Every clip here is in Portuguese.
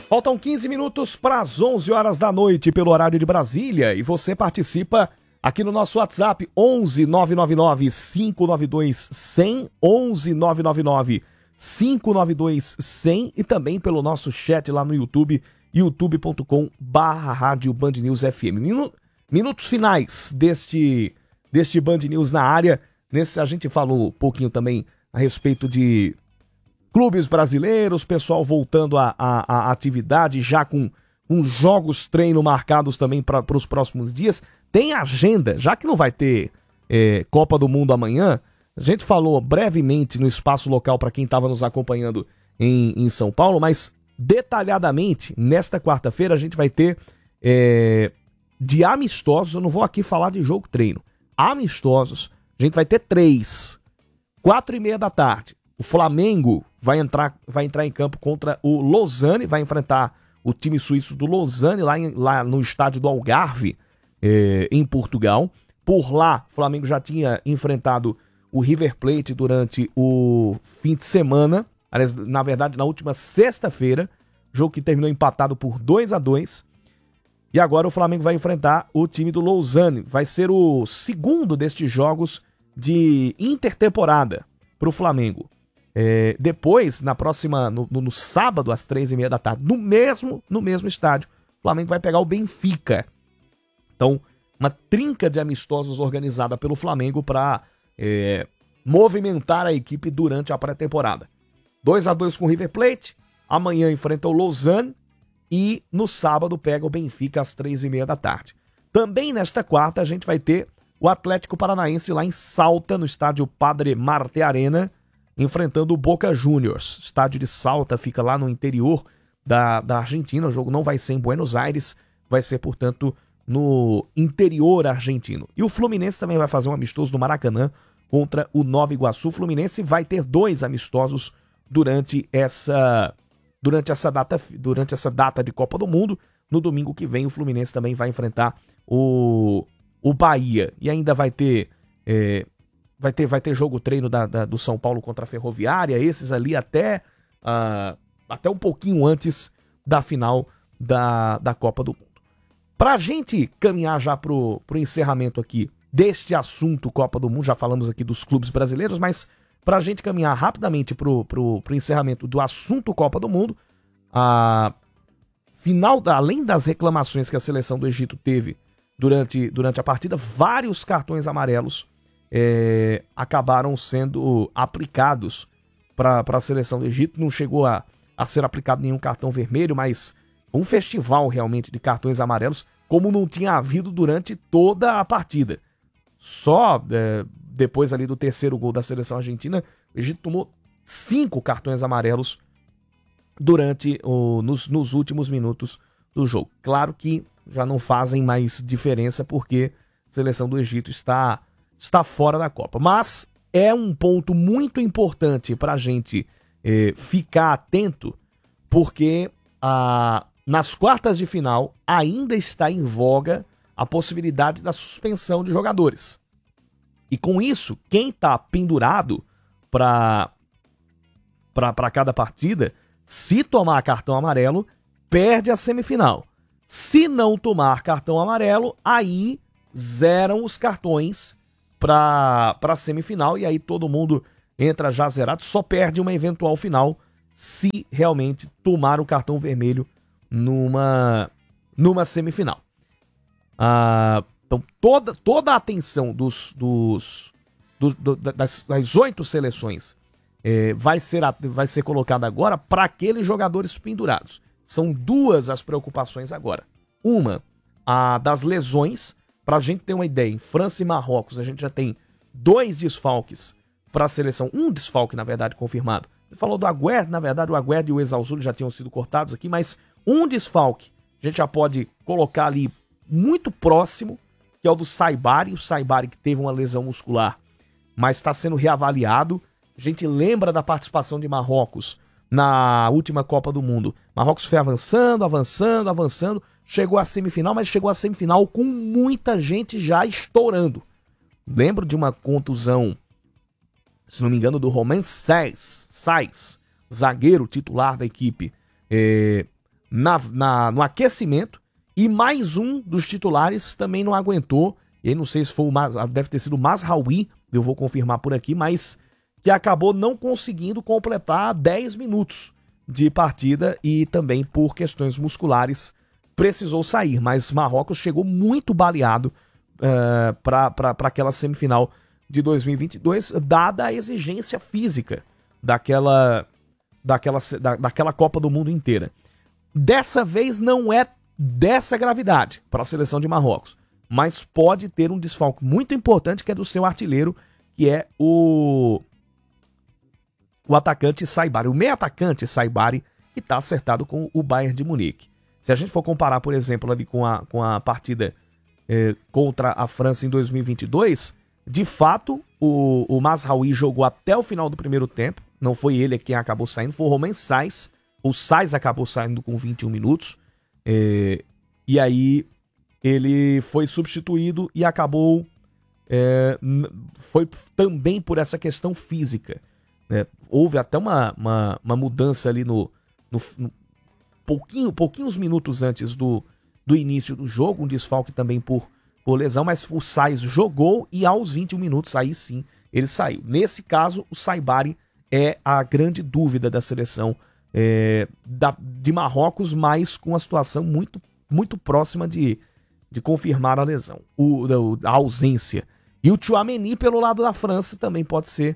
Faltam 15 minutos para as 11 horas da noite pelo horário de Brasília e você participa aqui no nosso WhatsApp 11 999 592 100, 11 999 592 100 e também pelo nosso chat lá no YouTube, youtube.com/Rádio Band News FM. Minutos finais deste Band News na área. A gente falou um pouquinho também a respeito de clubes brasileiros, pessoal voltando à atividade já com jogos treino marcados também para os próximos dias. Tem agenda, já que não vai ter Copa do Mundo amanhã, a gente falou brevemente no espaço local para quem estava nos acompanhando em São Paulo, mas detalhadamente, nesta quarta-feira a gente vai ter de amistosos, eu não vou aqui falar de jogo treino, amistosos, a gente vai ter 3, 4:30 da tarde. O Flamengo vai entrar em campo contra o Lausanne, vai enfrentar o time suíço do Lausanne lá no estádio do Algarve, em Portugal. Por lá, o Flamengo já tinha enfrentado o River Plate durante o fim de semana, aliás, na verdade, na última sexta-feira, jogo que terminou empatado por 2-2. E agora o Flamengo vai enfrentar o time do Lausanne. Vai ser o segundo destes jogos de intertemporada para o Flamengo. Depois, no sábado, às 3:30 da tarde, no mesmo estádio, o Flamengo vai pegar o Benfica. Então, uma trinca de amistosos organizada pelo Flamengo para movimentar a equipe durante a pré-temporada. 2-2 com o River Plate, amanhã enfrenta o Lausanne e no sábado pega o Benfica às 3:30 da tarde. Também nesta quarta a gente vai ter o Atlético Paranaense lá em Salta, no estádio Padre Marte Arena, enfrentando o Boca Juniors. O estádio de Salta fica lá no interior da Argentina. O jogo não vai ser em Buenos Aires, vai ser, portanto, no interior argentino. E o Fluminense também vai fazer um amistoso no Maracanã contra o Nova Iguaçu. O Fluminense vai ter 2 amistosos durante essa data de Copa do Mundo. No domingo que vem, o Fluminense também vai enfrentar o Bahia. E ainda vai ter jogo treino do São Paulo contra a Ferroviária, esses ali até um pouquinho antes da final da Copa do Mundo. Pra gente caminhar já pro encerramento aqui deste assunto Copa do Mundo, já falamos aqui dos clubes brasileiros, mas pra gente caminhar rapidamente pro encerramento do assunto Copa do Mundo, além das reclamações que a seleção do Egito teve durante a partida, vários cartões amarelos acabaram sendo aplicados para a seleção do Egito. Não chegou a ser aplicado nenhum cartão vermelho, mas um festival realmente de cartões amarelos, como não tinha havido durante toda a partida. Só depois ali do terceiro gol da seleção argentina, o Egito tomou 5 cartões amarelos nos últimos minutos do jogo. Claro que já não fazem mais diferença porque a seleção do Egito está fora da Copa. Mas é um ponto muito importante para a gente ficar atento, porque nas quartas de final ainda está em voga a possibilidade da suspensão de jogadores. E com isso, quem está pendurado para cada partida, se tomar cartão amarelo, perde a semifinal. Se não tomar cartão amarelo, aí zeram os cartões para a semifinal e aí todo mundo entra já zerado, só perde uma eventual final se realmente tomar o cartão vermelho numa semifinal. Então toda a atenção das 8 seleções vai ser colocada agora para aqueles jogadores pendurados. São 2 as preocupações agora. Uma, a das lesões. Para a gente ter uma ideia, em França e Marrocos a gente já tem 2 desfalques para a seleção. Um desfalque, na verdade, confirmado. Ele falou do Agüero, na verdade o Agüero e o Exalzuli já tinham sido cortados aqui, mas um desfalque a gente já pode colocar ali muito próximo, que é o do Saibari. O Saibari que teve uma lesão muscular, mas está sendo reavaliado. A gente lembra da participação de Marrocos na última Copa do Mundo. Marrocos foi avançando, chegou à semifinal, mas chegou à semifinal com muita gente já estourando. Lembro de uma contusão, se não me engano, do Romain Saiz, zagueiro titular da equipe no aquecimento, e mais um dos titulares também não aguentou. E aí não sei se foi deve ter sido o Mazraoui, eu vou confirmar por aqui, mas que acabou não conseguindo completar 10 minutos de partida e também por questões musculares precisou sair. Mas Marrocos chegou muito baleado para aquela semifinal de 2022, dada a exigência física daquela Copa do Mundo inteira. Dessa vez não é dessa gravidade para a seleção de Marrocos, mas pode ter um desfalque muito importante, que é do seu artilheiro, que é o atacante Saibari, o meio atacante Saibari, que está acertado com o Bayern de Munique. Se a gente for comparar, por exemplo, ali com a partida contra a França em 2022, de fato, o Mazraoui jogou até o final do primeiro tempo, não foi ele quem acabou saindo, foi o Romain Saïs. O Saïs acabou saindo com 21 minutos, e aí ele foi substituído e acabou, foi também por essa questão física. Houve até uma mudança ali pouquinhos minutos antes do início do jogo, um desfalque também por lesão, mas o Saïs jogou e aos 21 minutos, aí sim, ele saiu. Nesse caso, o Saibari é a grande dúvida da seleção de Marrocos, mas com a situação muito, muito próxima de confirmar a lesão, a ausência. E o Tchouaméni pelo lado da França também pode ser,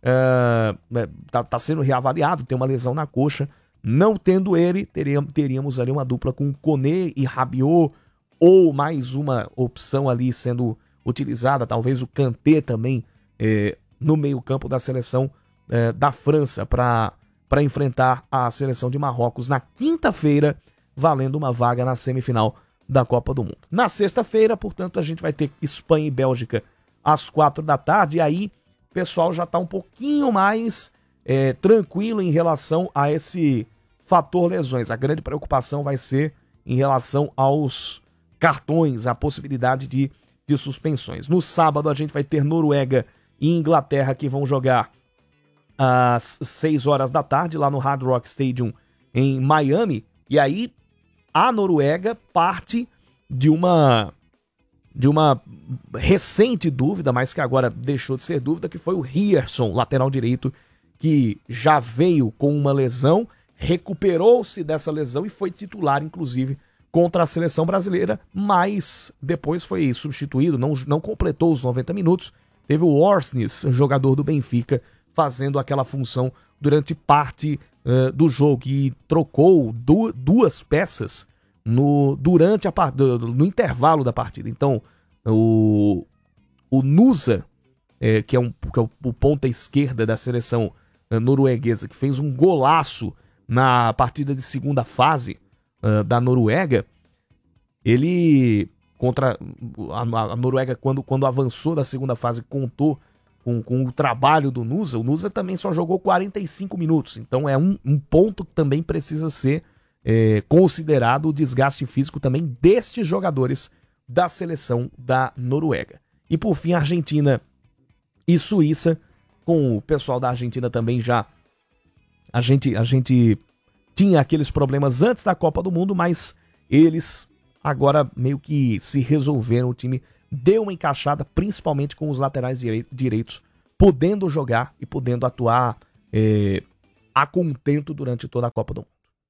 tá sendo reavaliado, tem uma lesão na coxa. Não tendo ele, teríamos ali uma dupla com Koné e Rabiot, ou mais uma opção ali sendo utilizada, talvez o Kanté também no meio-campo da seleção da França para enfrentar a seleção de Marrocos na quinta-feira, valendo uma vaga na semifinal da Copa do Mundo. Na sexta-feira, portanto, a gente vai ter Espanha e Bélgica às 4 da tarde, e aí o pessoal já está um pouquinho mais tranquilo em relação a esse fator lesões. A grande preocupação vai ser em relação aos cartões, a possibilidade de suspensões. No sábado a gente vai ter Noruega e Inglaterra, que vão jogar às 6 horas da tarde lá no Hard Rock Stadium em Miami, e aí a Noruega parte de uma recente dúvida, mas que agora deixou de ser dúvida, que foi o Ryerson, lateral direito, que já veio com uma lesão, recuperou-se dessa lesão e foi titular, inclusive, contra a seleção brasileira, mas depois foi substituído, não completou os 90 minutos. Teve o Orsnes, jogador do Benfica, fazendo aquela função durante parte do jogo, e trocou duas peças no intervalo da partida. Então, o Nusa, que é o ponta esquerda da seleção norueguesa, que fez um golaço na partida de segunda fase da Noruega, ele contra a Noruega, quando avançou da segunda fase, contou com o trabalho do Nusa. O Nusa também só jogou 45 minutos, então é um ponto que também precisa ser considerado, o desgaste físico também destes jogadores da seleção da Noruega. E por fim, Argentina e Suíça, com o pessoal da Argentina também já a gente tinha aqueles problemas antes da Copa do Mundo, mas eles agora meio que se resolveram. O time deu uma encaixada, principalmente com os laterais direitos, podendo jogar e podendo atuar a contento durante toda a Copa do Mundo.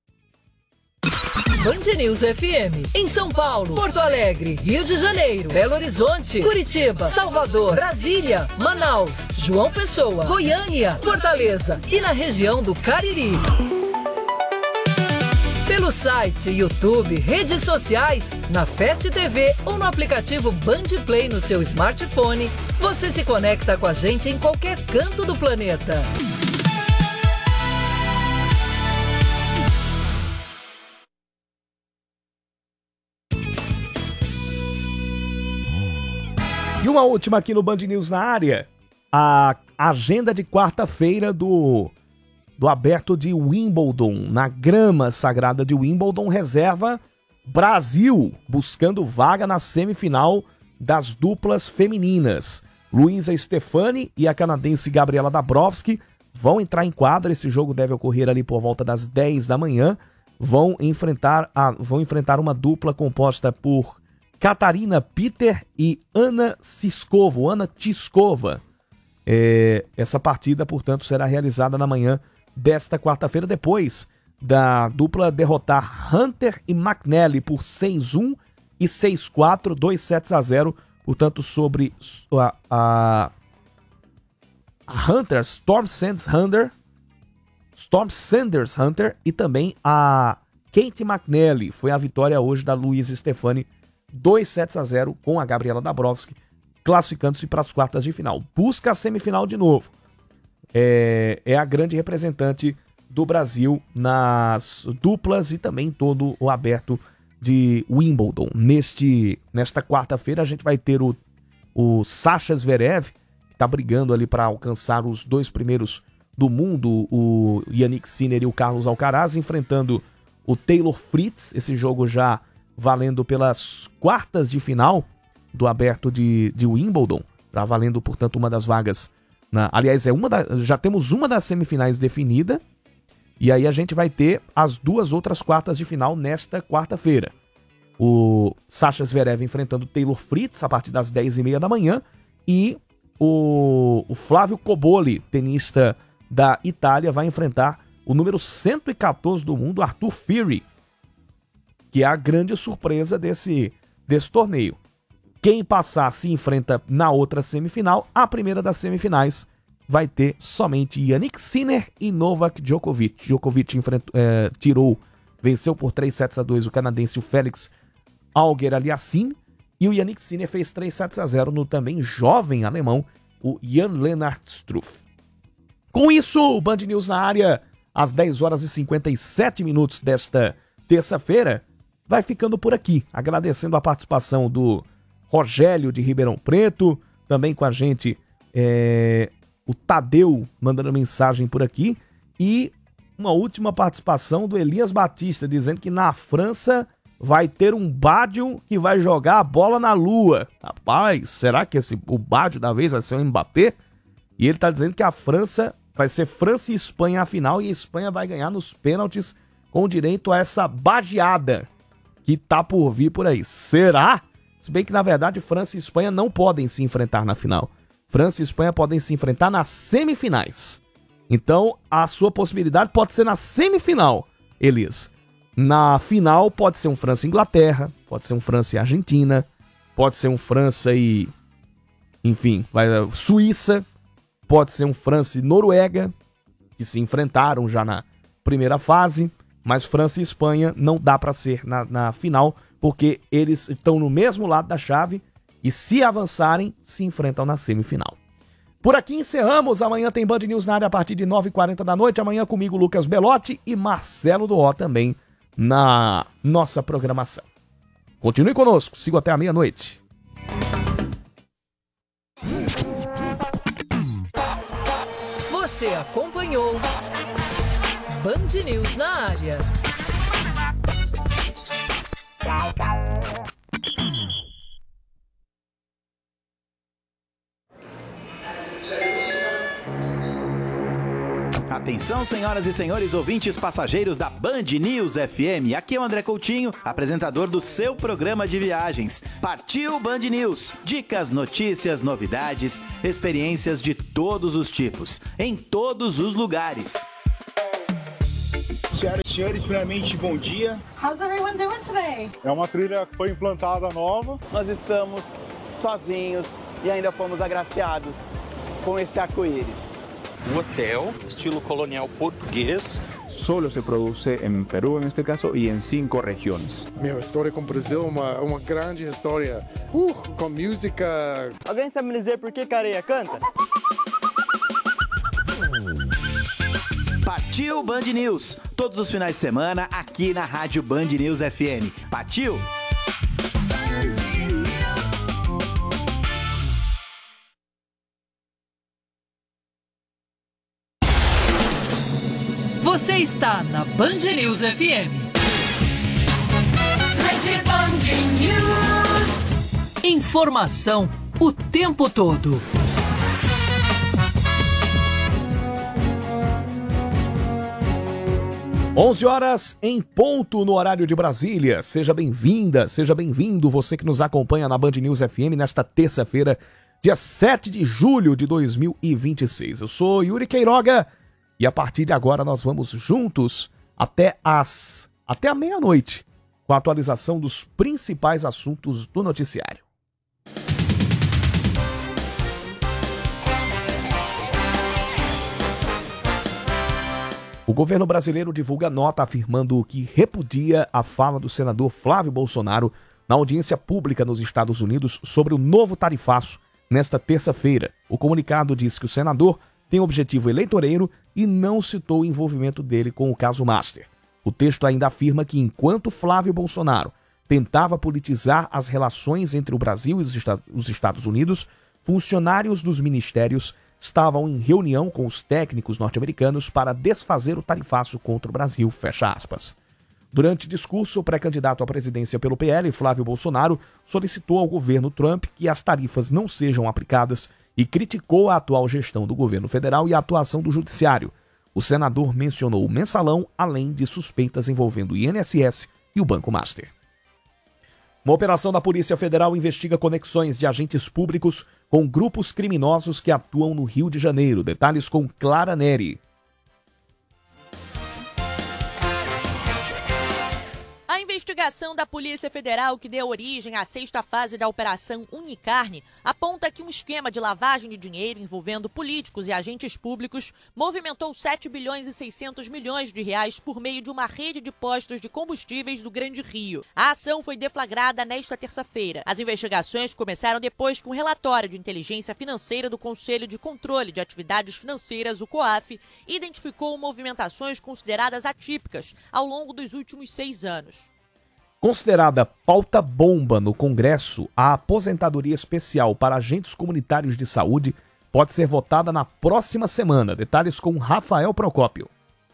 Band News FM, em São Paulo, Porto Alegre, Rio de Janeiro, Belo Horizonte, Curitiba, Salvador, Brasília, Manaus, João Pessoa, Goiânia, Fortaleza e na região do Cariri. Pelo site, YouTube, redes sociais, na Fast TV ou no aplicativo Band Play no seu smartphone, você se conecta com a gente em qualquer canto do planeta. E uma última aqui no Band News na área, a agenda de quarta-feira do Aberto de Wimbledon, na grama sagrada de Wimbledon, reserva Brasil, buscando vaga na semifinal das duplas femininas. Luísa Stefani e a canadense Gabriela Dabrowski vão entrar em quadra. Esse jogo deve ocorrer ali por volta das 10 da manhã. vão enfrentar uma dupla composta por Catarina Peter e Ana Tiskova. Essa partida, portanto, será realizada na manhã desta quarta-feira, depois da dupla derrotar Hunter e McNally por 6-1 e 6-4, 2-0, portanto, sobre a Hunter, Storm Sanders Hunter e também a Kate McNally. Foi a vitória hoje da Luísa Stefani, 2-0 com a Gabriela Dabrowski, classificando-se para as quartas de final. Busca a semifinal de novo. É a grande representante do Brasil nas duplas e também todo o aberto de Wimbledon. Nesta quarta-feira a gente vai ter o Sasha Zverev, que está brigando ali para alcançar os 2 primeiros do mundo, o Jannik Sinner e o Carlos Alcaraz, enfrentando o Taylor Fritz, esse jogo já valendo pelas quartas de final do aberto de Wimbledon, já valendo, portanto, uma das vagas. Aliás, já temos uma das semifinais definida, e aí a gente vai ter as 2 outras quartas de final nesta quarta-feira. O Sasha Zverev enfrentando o Taylor Fritz a partir das 10h30 da manhã, e o Flávio Cobolli, tenista da Itália, vai enfrentar o número 114 do mundo, Arthur Fury, que é a grande surpresa desse torneio. Quem passar se enfrenta na outra semifinal. A primeira das semifinais vai ter somente Jannik Sinner e Novak Djokovic. Djokovic venceu por 3-2 o canadense o Félix Auger-Aliassime, e o Jannik Sinner fez 3-0 no também jovem alemão, o Jan-Lennard Struff. Com isso, o Band News na área, às 10h57 desta terça-feira, vai ficando por aqui, agradecendo a participação do Rogério de Ribeirão Preto, também com a gente o Tadeu mandando mensagem por aqui, e uma última participação do Elias Batista, dizendo que na França vai ter um Bádio que vai jogar a bola na lua. Rapaz, será que o Bádio da vez vai ser o Mbappé? E ele tá dizendo que a França vai ser França e Espanha a final, e a Espanha vai ganhar nos pênaltis com direito a essa badeada que tá por vir por aí. Será? Se bem que, na verdade, França e Espanha não podem se enfrentar na final. França e Espanha podem se enfrentar nas semifinais. Então, a sua possibilidade pode ser na semifinal, Elias. Na final pode ser um França e Inglaterra, pode ser um França e Argentina, pode ser um França e... enfim, Suíça, pode ser um França e Noruega, que se enfrentaram já na primeira fase, mas França e Espanha não dá para ser na final, porque eles estão no mesmo lado da chave e, se avançarem, se enfrentam na semifinal. Por aqui encerramos. Amanhã tem Band News na área a partir de 9h40 da noite. Amanhã comigo, Lucas Belotti e Marcelo Doó também na nossa programação. Continue conosco, siga até a meia-noite. Você acompanhou Band News na área. Atenção, senhoras e senhores ouvintes passageiros da Band News FM. Aqui é o André Coutinho, apresentador do seu programa de viagens. Partiu Band News. Dicas, notícias, novidades, experiências de todos os tipos, em todos os lugares. Senhoras e senhores, primeiramente, bom dia. How's everyone doing today? É uma trilha que foi implantada nova. Nós estamos sozinhos e ainda fomos agraciados com esse arco-íris. Um hotel, estilo colonial português. Solo se produce en Perú, en este caso, y en 5 regiones. Minha história com o Brasil é uma grande história, com música. Alguém sabe me dizer por que Careia canta? Partiu Band News, todos os finais de semana aqui na Rádio Band News FM. Partiu! Você está na Band News FM. Rede Band News. Informação o tempo todo. 11 horas em ponto no horário de Brasília. Seja bem-vinda, seja bem-vindo você que nos acompanha na Band News FM nesta terça-feira, dia 7 de julho de 2026. Eu sou Yuri Queiroga e a partir de agora nós vamos juntos até a meia-noite com a atualização dos principais assuntos do noticiário. O governo brasileiro divulga nota afirmando que repudia a fala do senador Flávio Bolsonaro na audiência pública nos Estados Unidos sobre o novo tarifaço nesta terça-feira. O comunicado diz que o senador tem objetivo eleitoreiro e não citou o envolvimento dele com o caso Master. O texto ainda afirma que enquanto Flávio Bolsonaro tentava politizar as relações entre o Brasil e os Estados Unidos, funcionários dos ministérios estavam em reunião com os técnicos norte-americanos para desfazer o tarifaço contra o Brasil, fecha aspas. Durante discurso, o pré-candidato à presidência pelo PL, Flávio Bolsonaro, solicitou ao governo Trump que as tarifas não sejam aplicadas e criticou a atual gestão do governo federal e a atuação do judiciário. O senador mencionou o mensalão, além de suspeitas envolvendo o INSS e o Banco Master. Uma operação da Polícia Federal investiga conexões de agentes públicos com grupos criminosos que atuam no Rio de Janeiro. Detalhes com Clara Neri. A investigação da Polícia Federal, que deu origem à sexta fase da Operação Unicarne, aponta que um esquema de lavagem de dinheiro envolvendo políticos e agentes públicos movimentou 7 bilhões e 600 milhões de reais por meio de uma rede de postos de combustíveis do Grande Rio. A ação foi deflagrada nesta terça-feira. As investigações começaram depois que um relatório de inteligência financeira do Conselho de Controle de Atividades Financeiras, o COAF, identificou movimentações consideradas atípicas ao longo dos últimos 6 anos. Considerada pauta-bomba no Congresso, a aposentadoria especial para agentes comunitários de saúde pode ser votada na próxima semana. Detalhes com Rafael Procópio.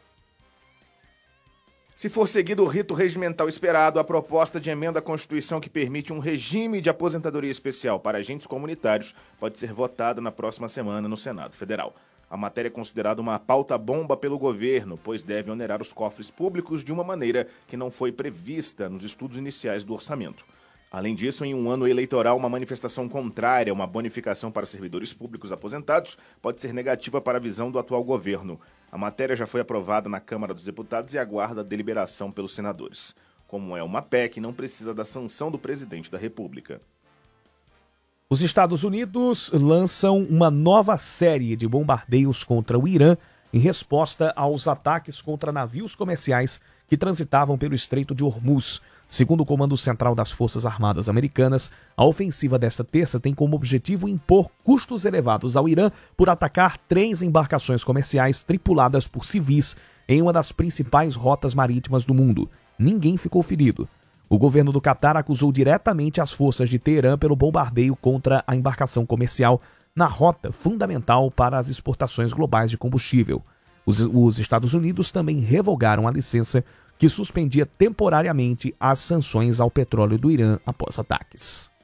Se for seguido o rito regimental esperado, a proposta de emenda à Constituição que permite um regime de aposentadoria especial para agentes comunitários pode ser votada na próxima semana no Senado Federal. A matéria é considerada uma pauta-bomba pelo governo, pois deve onerar os cofres públicos de uma maneira que não foi prevista nos estudos iniciais do orçamento. Além disso, em um ano eleitoral, uma manifestação contrária a uma bonificação para servidores públicos aposentados pode ser negativa para a visão do atual governo. A matéria já foi aprovada na Câmara dos Deputados e aguarda a deliberação pelos senadores. Como é uma PEC, não precisa da sanção do presidente da República. Os Estados Unidos lançam uma nova série de bombardeios contra o Irã em resposta aos ataques contra navios comerciais que transitavam pelo Estreito de Hormuz. Segundo o Comando Central das Forças Armadas Americanas, a ofensiva desta terça tem como objetivo impor custos elevados ao Irã por atacar 3 embarcações comerciais tripuladas por civis em uma das principais rotas marítimas do mundo. Ninguém ficou ferido. O governo do Catar acusou diretamente as forças de Teherã pelo bombardeio contra a embarcação comercial na rota fundamental para as exportações globais de combustível. Os Estados Unidos também revogaram a licença que suspendia temporariamente as sanções ao petróleo do Irã após ataques.